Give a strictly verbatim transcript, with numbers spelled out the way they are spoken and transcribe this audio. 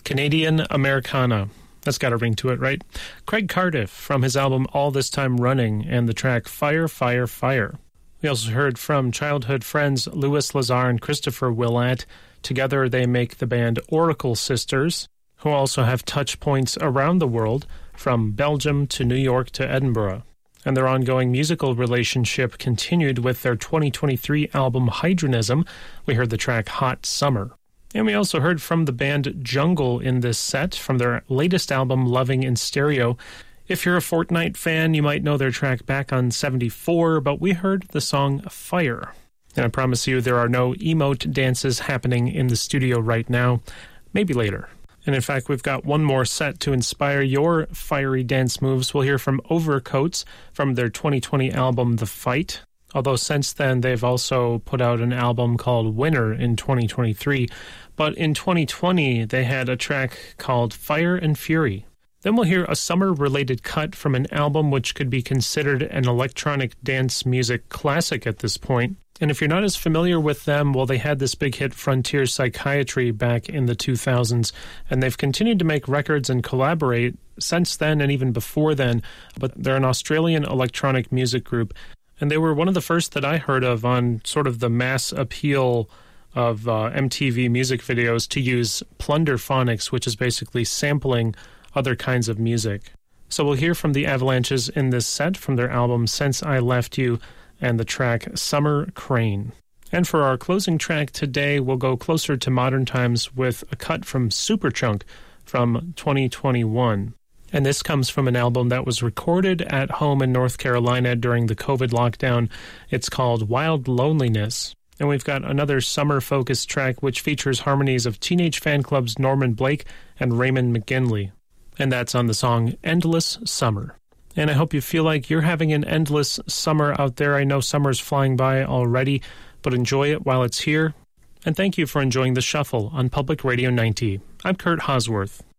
Canadian Americana. That's got a ring to it, right? Craig Cardiff from his album All This Time Running and the track Fire, Fire, Fire. We also heard from childhood friends Louis Lazar and Christopher Willett. Together they make the band Oracle Sisters, who also have touch points around the world, from Belgium to New York to Edinburgh. And their ongoing musical relationship continued with their twenty twenty-three album Hydronism. We heard the track Hot Summer. And we also heard from the band Jungle in this set from their latest album Loving in Stereo. If you're a Fortnite fan, you might know their track Back on seventy-four, but we heard the song Fire. And I promise you there are no emote dances happening in the studio right now. Maybe later. And in fact, we've got one more set to inspire your fiery dance moves. We'll hear from Overcoats from their twenty twenty album The Fight. Although since then, they've also put out an album called Winner in twenty twenty-three. But in twenty twenty, they had a track called Fire and Fury. Then we'll hear a summer-related cut from an album which could be considered an electronic dance music classic at this point. And if you're not as familiar with them, well, they had this big hit Frontier Psychiatry back in the two thousands, and they've continued to make records and collaborate since then and even before then. But they're an Australian electronic music group, and they were one of the first that I heard of on sort of the mass appeal of uh, M T V music videos to use plunderphonics, which is basically sampling other kinds of music. So we'll hear from the Avalanches in this set from their album Since I Left You and the track Summer Crane. And for our closing track today, we'll go closer to modern times with a cut from Superchunk from twenty twenty-one. And this comes from an album that was recorded at home in North Carolina during the COVID lockdown. It's called Wild Loneliness. And we've got another summer-focused track which features harmonies of Teenage Fan Club's Norman Blake and Raymond McGinley. And that's on the song Endless Summer. And I hope you feel like you're having an endless summer out there. I know summer's flying by already, but enjoy it while it's here. And thank you for enjoying The Shuffle on Public Radio ninety. I'm Kurt Hosworth.